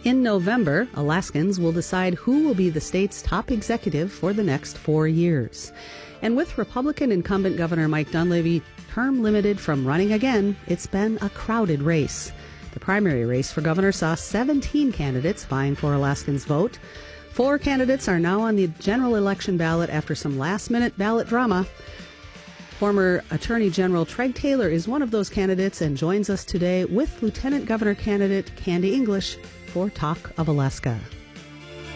In November, Alaskans will decide who will be the state's top executive for the next 4 years. And with Republican incumbent Governor Mike Dunleavy term limited from running again, it's been a crowded race. The primary race for governor saw 17 candidates vying for Alaskans' vote. 4 candidates are now on the general election ballot after some last-minute ballot drama. Former Attorney General Treg Taylor is one of those candidates and joins us today with Lieutenant Governor candidate Candy English for Talk of Alaska.